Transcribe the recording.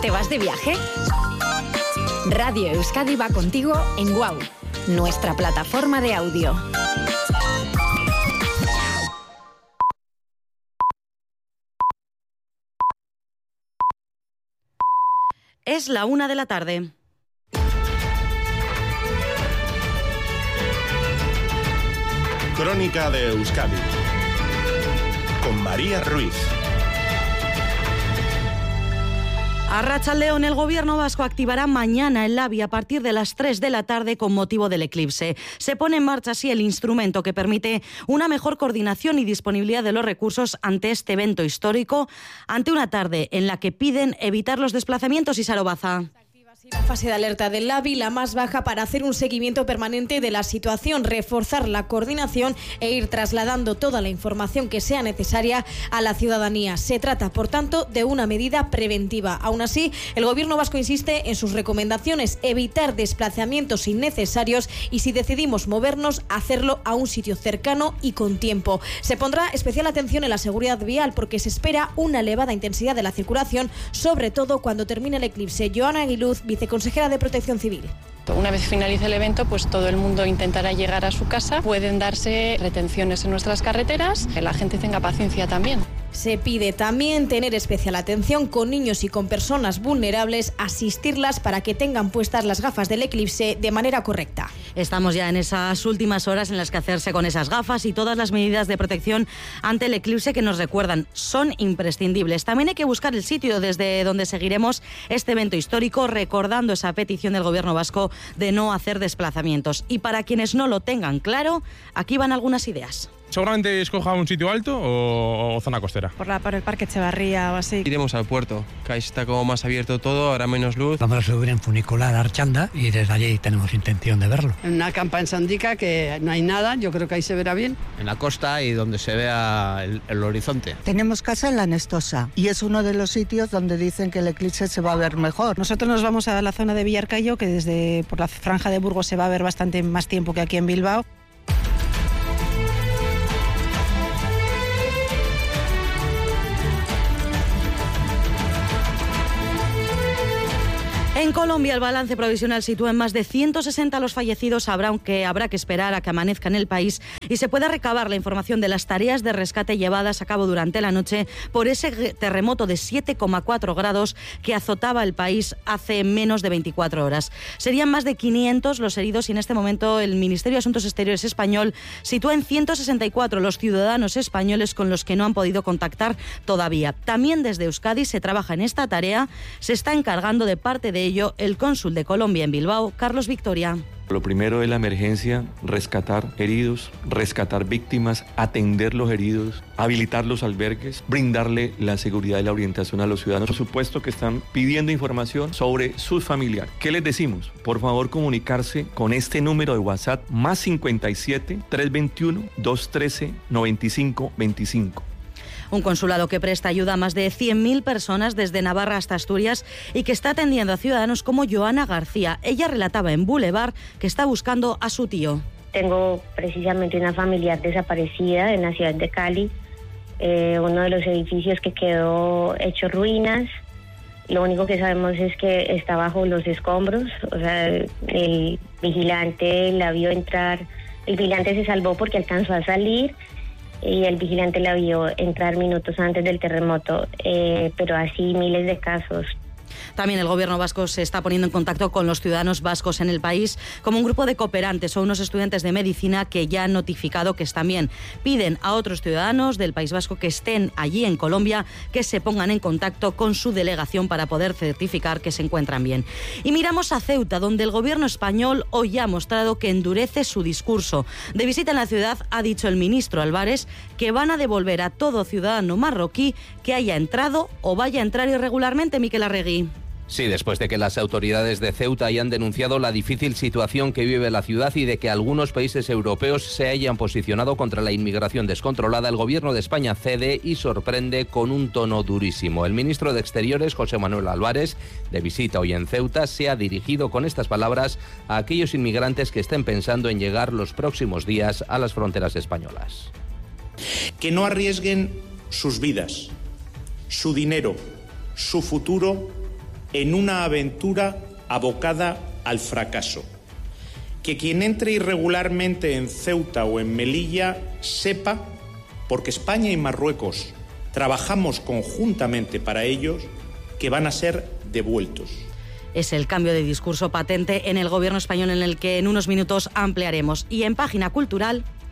¿Te vas de viaje? Radio Euskadi va contigo en WOW, nuestra plataforma de audio. Es la 1 de la tarde. Crónica de Euskadi con María Ruiz. Arratsaldeon, el gobierno vasco activará mañana el LABI a partir de las 3 de la tarde con motivo del eclipse. Se pone en marcha así el instrumento que permite una mejor coordinación y disponibilidad de los recursos ante este evento histórico, ante una tarde en la que piden evitar los desplazamientos. Y Sarobaza. La fase de alerta del LABI, la más baja, para hacer un seguimiento permanente de la situación, reforzar la coordinación e ir trasladando toda la información que sea necesaria a la ciudadanía. Se trata, por tanto, de una medida preventiva. Aún así, el gobierno vasco insiste en sus recomendaciones: evitar desplazamientos innecesarios y, si decidimos movernos, hacerlo a un sitio cercano y con tiempo. Se pondrá especial atención en la seguridad vial porque se espera una elevada intensidad de la circulación, sobre todo cuando termine el eclipse. Joana Aguiluz, viceconsejera de Protección Civil. Una vez finalice el evento, pues todo el mundo intentará llegar a su casa. Pueden darse retenciones en nuestras carreteras, que la gente tenga paciencia también. Se pide también tener especial atención con niños y con personas vulnerables, asistirlas para que tengan puestas las gafas del eclipse de manera correcta. Estamos ya en esas últimas horas en las que hacerse con esas gafas y todas las medidas de protección ante el eclipse que nos recuerdan son imprescindibles. También hay que buscar el sitio desde donde seguiremos este evento histórico, recordando esa petición del gobierno vasco de no hacer desplazamientos. Y para quienes no lo tengan claro, aquí van algunas ideas. Seguramente escoja un sitio alto o zona costera. Por el Parque Echevarría o así. Iremos al puerto, que ahí está como más abierto todo, habrá menos luz. Vamos a subir en funicular a Archanda y desde allí tenemos intención de verlo. En una campa en Sandica que no hay nada, yo creo que ahí se verá bien. En la costa y donde se vea el horizonte. Tenemos casa en la Nestosa y es uno de los sitios donde dicen que el eclipse se va a ver mejor. Nosotros nos vamos a la zona de Villarcayo, que desde por la franja de Burgos se va a ver bastante más tiempo que aquí en Bilbao. En Colombia, el balance provisional sitúa en más de 160 los fallecidos, aunque habrá que esperar a que amanezca en el país y se pueda recabar la información de las tareas de rescate llevadas a cabo durante la noche por ese terremoto de 7,4 grados que azotaba el país hace menos de 24 horas. Serían más de 500 los heridos y en este momento el Ministerio de Asuntos Exteriores español sitúa en 164 los ciudadanos españoles con los que no han podido contactar todavía. También desde Euskadi se trabaja en esta tarea, se está encargando de parte de ello el cónsul de Colombia en Bilbao, Carlos Victoria. Lo primero es la emergencia, rescatar heridos, rescatar víctimas, atender los heridos, habilitar los albergues, brindarle la seguridad y la orientación a los ciudadanos. Por supuesto que están pidiendo información sobre sus familiares. ¿Qué les decimos? Por favor, comunicarse con este número de WhatsApp más 57 321 213 95 25. Un consulado que presta ayuda a más de 100.000 personas desde Navarra hasta Asturias y que está atendiendo a ciudadanos como Joana García. Ella relataba en Boulevard que está buscando a su tío. Tengo precisamente una familiar desaparecida en la ciudad de Cali, uno de los edificios que quedó hecho ruinas. Lo único que sabemos es que está bajo los escombros, o sea, el vigilante la vio entrar, el vigilante se salvó porque alcanzó a salir, y el vigilante la vio entrar minutos antes del terremoto, pero así miles de casos. También el gobierno vasco se está poniendo en contacto con los ciudadanos vascos en el país como un grupo de cooperantes o unos estudiantes de medicina que ya han notificado que están bien. Piden a otros ciudadanos del País Vasco que estén allí en Colombia que se pongan en contacto con su delegación para poder certificar que se encuentran bien. Y miramos a Ceuta, donde el gobierno español hoy ha mostrado que endurece su discurso. De visita en la ciudad ha dicho el ministro Álvarez que van a devolver a todo ciudadano marroquí que haya entrado o vaya a entrar irregularmente. Miquel Arregui. Sí, después de que las autoridades de Ceuta hayan denunciado la difícil situación que vive la ciudad y de que algunos países europeos se hayan posicionado contra la inmigración descontrolada, el gobierno de España cede y sorprende con un tono durísimo. El ministro de Exteriores, José Manuel Álvarez, de visita hoy en Ceuta, se ha dirigido con estas palabras a aquellos inmigrantes que estén pensando en llegar los próximos días a las fronteras españolas. Que no arriesguen sus vidas, su dinero, su futuro en una aventura abocada al fracaso. Que quien entre irregularmente en Ceuta o en Melilla sepa, porque España y Marruecos trabajamos conjuntamente para ellos, que van a ser devueltos. Es el cambio de discurso patente en el gobierno español en el que en unos minutos ampliaremos. Y en página cultural...